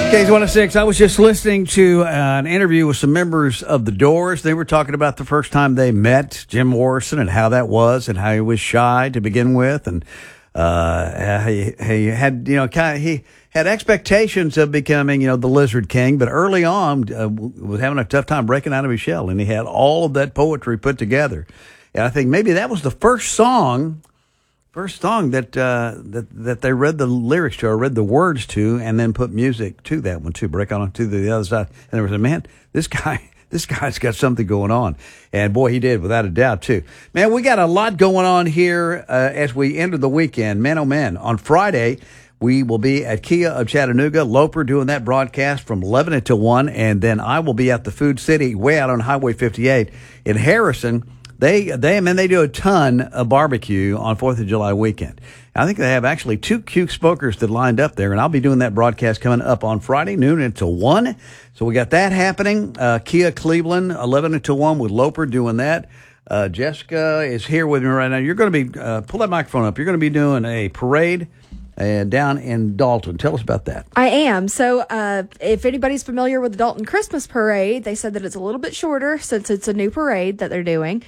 KZ106, I was just listening to an interview with some members of The Doors. They were talking about the first time they met Jim Morrison and how that was and how he was shy to begin with. And he had, he had expectations of becoming, the Lizard King, but early on was having a tough time breaking out of his shell. And he had all of that poetry put together. And I think maybe that was the first song that they read the lyrics to or read the words to and then put music to that one too, break on to the other side. And there was a man, this guy's got something going on. And boy, he did, without a doubt too. Man, we got a lot going on here as we enter the weekend. Man, oh man, on Friday, we will be at Kia of Chattanooga, Loper doing that broadcast from 11 until 1. And then I will be at the Food City way out on Highway 58 in Harrison. They do a ton of barbecue on 4th of July weekend. I think they have actually 2 cute smokers that lined up there, and I'll be doing that broadcast coming up on Friday, noon until 1. So we got that happening. Kia Cleveland, 11 until 1 with Loper doing that. Jessica is here with me right now. You're going to be, pull that microphone up. You're going to be doing a parade down in Dalton. Tell us about that. I am. So if anybody's familiar with the Dalton Christmas Parade, they said that it's a little bit shorter since it's a new parade that they're doing.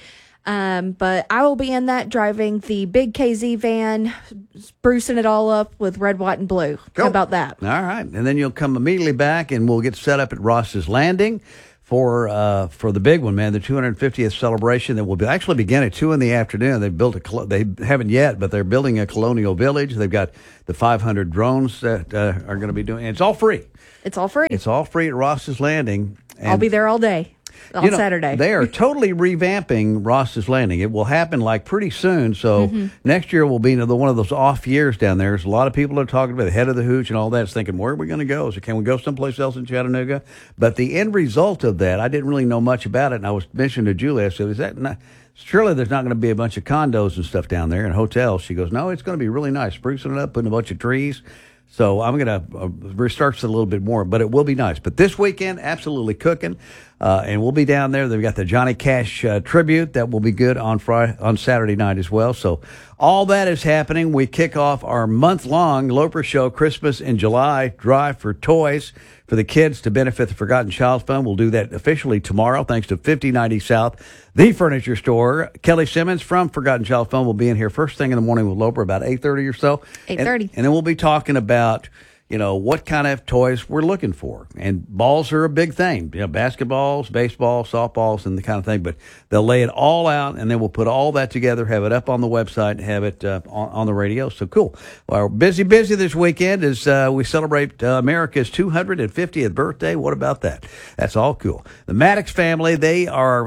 But I will be in that driving the big KZ van, sprucing it all up with red, white, and blue. Cool. How about that? All right. And then you'll come immediately back and we'll get set up at Ross's Landing for the big one, man, the 250th celebration that will actually begin at 2 in the afternoon. They haven't yet, but they're building a colonial village. They've got the 500 drones that are going to be doing, and it's all free. It's all free. It's all free at Ross's Landing. And I'll be there all day. On Saturday. They are totally revamping Ross's Landing. It will happen pretty soon. So next year will be one of those off years down there. There's a lot of people that are talking about the head of the hooch and all that. It's thinking, where are we going to go? So can we go someplace else in Chattanooga? But the end result of that, I didn't really know much about it. And I was mentioning to Julia, I said, is that not, surely there's not going to be a bunch of condos and stuff down there and hotels. She goes, no, it's going to be really nice. Sprucing it up, putting a bunch of trees. So I'm going to research it a little bit more, but it will be nice. But this weekend, absolutely cooking, and we'll be down there. They've got the Johnny Cash tribute that will be good on Saturday night as well. So all that is happening. We kick off our month-long Loper Show Christmas in July drive for toys for the kids to benefit the Forgotten Child Fund. We'll do that officially tomorrow, thanks to 5090 South, the furniture store. Kelly Simmons from Forgotten Child Fund will be in here first thing in the morning with Loper, about 8:30 or so. 8:30. And then we'll be talking about, what kind of toys we're looking for. And balls are a big thing. Basketballs, baseball, softballs, and the kind of thing. But they'll lay it all out, and then we'll put all that together, have it up on the website, have it on the radio. So cool. Well, we're busy this weekend as we celebrate America's 250th birthday. What about that? That's all cool. The Maddox family, they are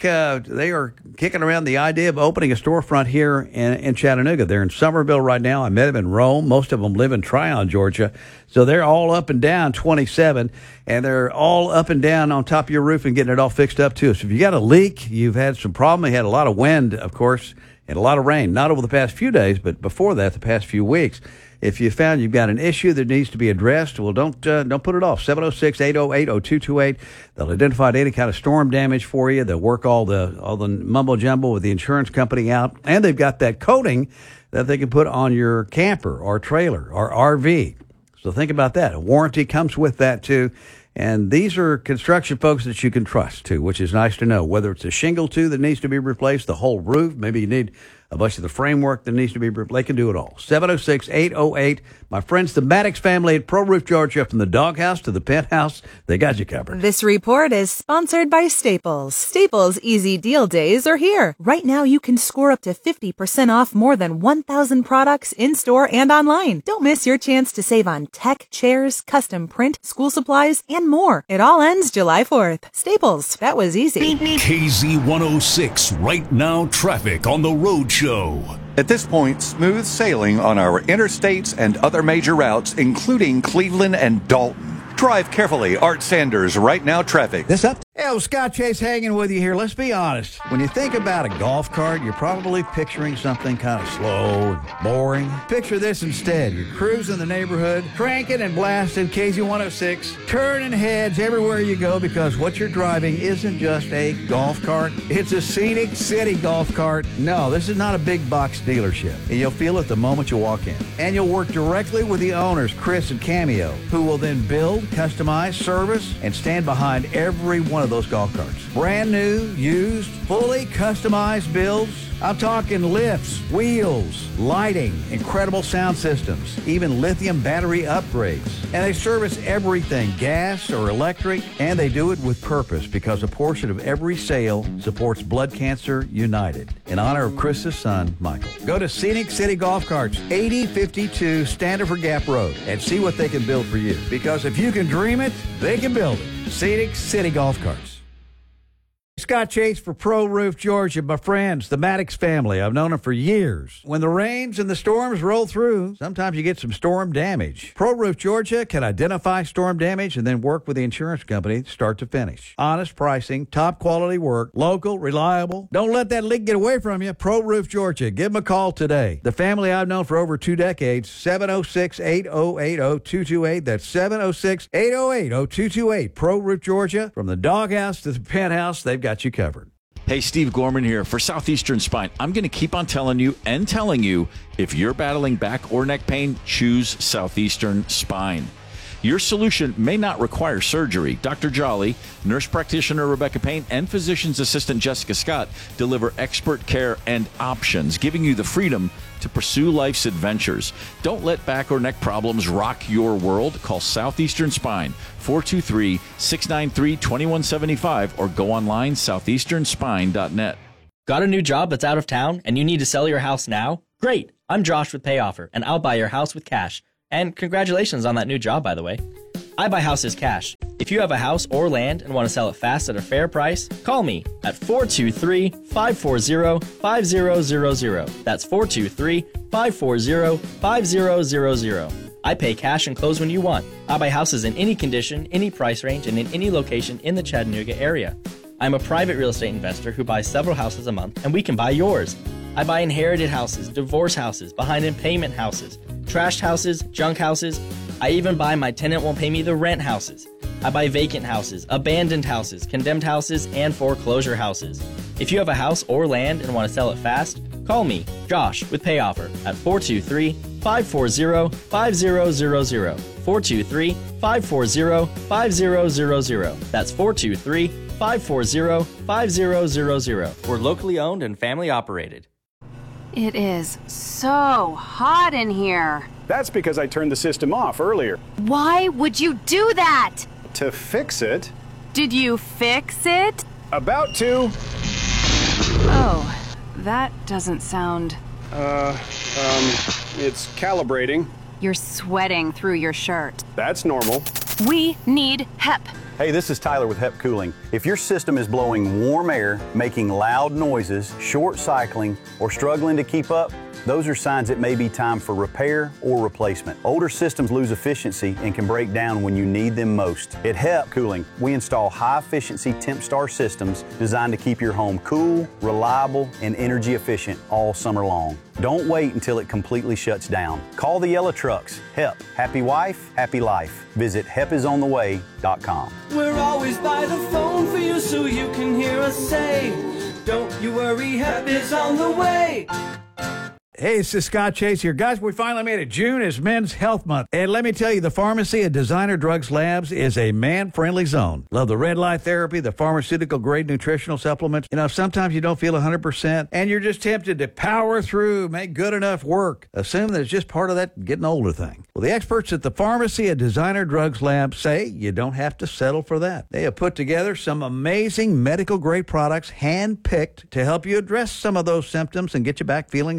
kicking around the idea of opening a storefront here in Chattanooga. They're in Somerville right now. I met them in Rome. Most of them live in Tryon, Georgia. So they're all up and down 27, and they're all up and down on top of your roof and getting it all fixed up, too. So if you got a leak, you've had some problem. You had a lot of wind, of course, and a lot of rain. Not over the past few days, but before that, the past few weeks. If you found you've got an issue that needs to be addressed, well, don't put it off. 706-808-0228. They'll identify any kind of storm damage for you. They'll work all the mumbo jumbo with the insurance company out, and they've got that coating that they can put on your camper or trailer or RV. So think about that. A warranty comes with that, too. And these are construction folks that you can trust, too, which is nice to know. Whether it's a shingle, too, that needs to be replaced, the whole roof, maybe you need a bunch of the framework that needs to be replaced. They can do it all. 706-808. My friends, the Maddox family at Pro Roof Georgia, from the doghouse to the penthouse, they got you covered. This report is sponsored by Staples. Staples Easy Deal Days are here. Right now, you can score up to 50% off more than 1,000 products in-store and online. Don't miss your chance to save on tech, chairs, custom print, school supplies, and more. It all ends July 4th. Staples, that was easy. KZ106, right now traffic on the road show. At this point, smooth sailing on our interstates and other major routes, including Cleveland and Dalton. Drive carefully. Art Sanders, Right Now Traffic. This up. Hey, Yeah, well, Scott Chase hanging with you here. Let's be honest. When you think about a golf cart, you're probably picturing something kind of slow and boring. Picture this instead. You're cruising the neighborhood, cranking and blasting KZ106, turning heads everywhere you go because what you're driving isn't just a golf cart. It's a Scenic City golf cart. No, this is not a big box dealership. And you'll feel it the moment you walk in. And you'll work directly with the owners, Chris and Cameo, who will then build, customize, service, and stand behind every one of those golf carts. Brand new, used, fully customized builds. I'm talking lifts, wheels, lighting, incredible sound systems, even lithium battery upgrades. And they service everything, gas or electric, and they do it with purpose because a portion of every sale supports Blood Cancer United in honor of Chris's son, Michael. Go to Scenic City Golf Carts, 8052 Standiford Gap Road, and see what they can build for you. Because if you can dream it, they can build it. Scenic City Golf Carts. Scott Chase for Pro Roof Georgia. My friends, the Maddox family. I've known them for years. When the rains and the storms roll through, sometimes you get some storm damage. Pro Roof Georgia can identify storm damage and then work with the insurance company start to finish. Honest pricing, top quality work, local, reliable. Don't let that leak get away from you. Pro Roof Georgia. Give them a call today. The family I've known for over 2 decades, 706-8080-228. That's 706-808-0228. Pro Roof Georgia. From the doghouse to the penthouse, they've got you covered. Hey, Steve Gorman here for Southeastern Spine. I'm going to keep on telling you, if you're battling back or neck pain, choose Southeastern Spine. Your solution may not require surgery. Dr. Jolly, nurse practitioner Rebecca Payne, and physician's assistant Jessica Scott deliver expert care and options, giving you the freedom to pursue life's adventures. Don't let back or neck problems rock your world. Call Southeastern Spine, 423-693-2175, or go online, southeasternspine.net. Got a new job that's out of town and you need to sell your house now? Great! I'm Josh with Pay Offer, and I'll buy your house with cash. And congratulations on that new job, by the way. I buy houses cash. If you have a house or land and want to sell it fast at a fair price, call me at 423-540-5000. That's 423-540-5000. I pay cash and close when you want. I buy houses in any condition, any price range, and in any location in the Chattanooga area. I'm a private real estate investor who buys several houses a month, and we can buy yours. I buy inherited houses, divorce houses, behind in payment houses, trashed houses, junk houses. I even buy my tenant won't pay me the rent houses. I buy vacant houses, abandoned houses, condemned houses, and foreclosure houses. If you have a house or land and want to sell it fast, call me, Josh, with Pay Offer at 423-540-5000. 423-540-5000. That's 423-540-5000. We're locally owned and family operated. It is so hot in here. That's because I turned the system off earlier. Why would you do that? To fix it. Did you fix it? About to. Oh, that doesn't sound... It's calibrating. You're sweating through your shirt. That's normal. We need HEP. Hey, this is Tyler with HEP Cooling. If your system is blowing warm air, making loud noises, short cycling, or struggling to keep up, those are signs it may be time for repair or replacement. Older systems lose efficiency and can break down when you need them most. At HEP Cooling, we install high-efficiency TempStar systems designed to keep your home cool, reliable, and energy efficient all summer long. Don't wait until it completely shuts down. Call the yellow trucks. HEP. Happy wife, happy life. Visit hepisontheway.com. We're always by the phone for you so you can hear us say, don't you worry, HEP is on the way. Hey, this is Scott Chase here. Guys, we finally made it. June is Men's Health Month. And let me tell you, the pharmacy at Designer Drugs Labs is a man-friendly zone. Love the red light therapy, the pharmaceutical-grade nutritional supplements. You know, sometimes you don't feel 100%, and you're just tempted to power through, make good enough work. Assume that it's just part of that getting older thing. Well, the experts at the pharmacy at Designer Drugs Labs say you don't have to settle for that. They have put together some amazing medical-grade products, hand-picked, to help you address some of those symptoms and get you back feeling 100%.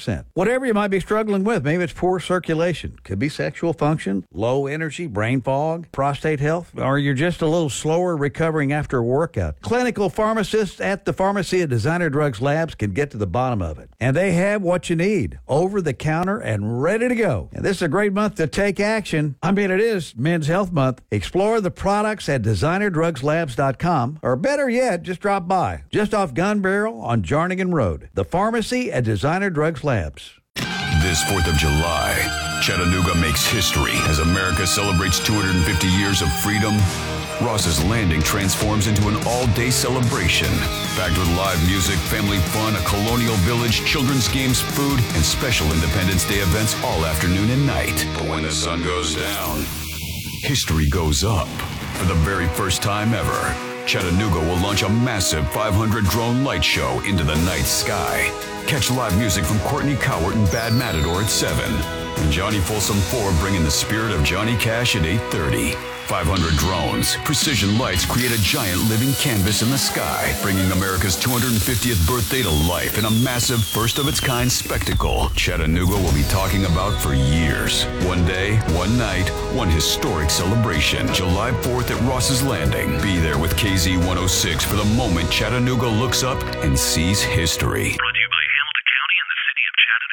10%. Whatever you might be struggling with, maybe it's poor circulation, could be sexual function, low energy, brain fog, prostate health, or you're just a little slower recovering after a workout. Clinical pharmacists at the pharmacy at Designer Drugs Labs can get to the bottom of it. And they have what you need, over the counter and ready to go. And this is a great month to take action. I mean, it is Men's Health Month. Explore the products at designerdrugslabs.com, or better yet, just drop by, just off Gun Barrel on Jarnigan Road. The pharmacy at Designer Drugs Labs. This 4th of July, Chattanooga makes history as America celebrates 250 years of freedom. Ross's Landing transforms into an all-day celebration, packed with live music, family fun, a colonial village, children's games, food, and special Independence Day events all afternoon and night. But when the sun goes down, history goes up. For the very first time ever, Chattanooga will launch a massive 500 drone light show into the night sky. Catch live music from Courtney Cowart and Bad Matador at 7. And Johnny Folsom 4 bringing the spirit of Johnny Cash at 8:30. 500 drones, precision lights create a giant living canvas in the sky, bringing America's 250th birthday to life in a massive first-of-its-kind spectacle Chattanooga will be talking about for years. One day, one night, one historic celebration. July 4th at Ross's Landing. Be there with KZ106 for the moment Chattanooga looks up and sees history.